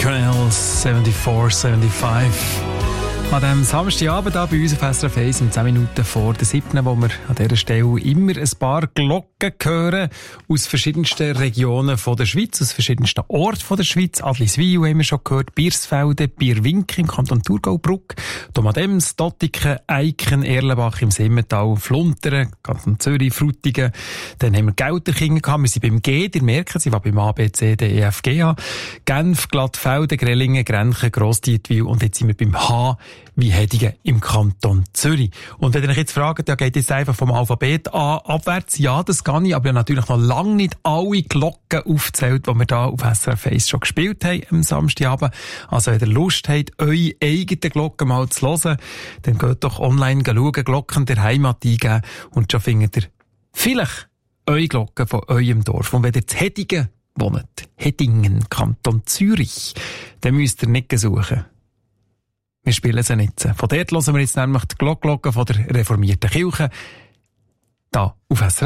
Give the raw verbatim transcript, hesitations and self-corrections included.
Colonel vierundsiebzig fünfundsiebzig. An diesem Samstagabend hier bei uns auf S R F eins um zehn Minuten vor der siebten, wo wir an dieser Stelle immer ein paar Glocken hören aus verschiedensten Regionen von der Schweiz, aus verschiedensten Orten von der Schweiz. Adliswil haben wir schon gehört, Biersfelden, Bierwinkel im Kanton Thurgau, Bruck, Domadems, Dottiken, Eiken, Erlenbach im Simmental, Flunteren, Kanton Zürich, Frutigen. Dann haben wir Gelterkingen gehabt, wir sind beim G, ihr merkt, sie war beim A, B, C, D, E, F, G, H, Genf, Glattfelden, Grellingen, Grenchen, Grossdietwil und jetzt sind wir beim H, wie Hedigen im Kanton Zürich. Und wenn ihr euch jetzt fragt, ja, geht jetzt einfach vom Alphabet A abwärts? Ja, das kann ich, aber ich habe natürlich noch lange nicht alle Glocken aufgezählt, die wir hier auf S R F eins schon gespielt haben am Samstagabend. Also wenn ihr Lust habt, eure eigenen Glocken mal zu hören, dann geht doch online schauen, Glocken der Heimat eingeben und schon findet ihr vielleicht eure Glocken von eurem Dorf. Und wenn ihr zu Hedigen wohnt, Hedingen, Kanton Zürich, dann müsst ihr nicht suchen. Wir spielen sie nicht. Von dort hören wir jetzt nämlich die Glockglocken von der reformierten Kirche. Da auf S R F.